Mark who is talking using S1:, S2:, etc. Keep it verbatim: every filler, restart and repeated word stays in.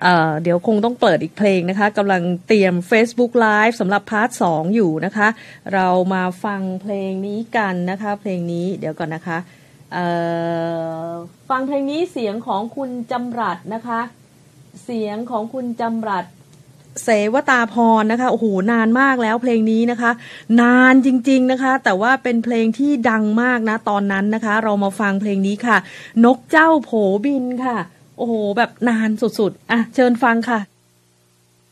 S1: เอ่อเดี๋ยวคงต้องเปิดอีกเพลงนะคะกำลังเตรียม Facebook Live สำหรับพาร์ทสองอยู่นะคะเรามาฟังเพลงนี้กันนะคะเพลงนี้เดี๋ยวก่อนนะคะเอ่อฟังเพลงนี้เสียงของคุณจำรัดนะคะเสียงของคุณจำรัดเสวตาพรนะคะโอ้โหนานมากแล้วเพลงนี้นะคะนานจริงๆนะคะแต่ว่าเป็นเพลงที่ดังมากนะตอนนั้นนะคะเรามาฟังเพลงนี้ค่ะนกเจ้าโผบินค่ะโอ้โหแบบนานสุดๆอ่ะเชิญฟังค่ะ